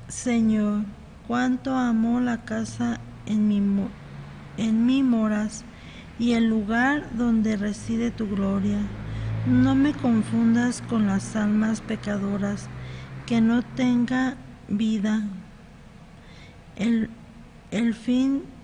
Señor, cuánto amo la casa en mí moras, y el lugar donde reside tu gloria. No me confundas con las almas pecadoras, que no tenga vida el fin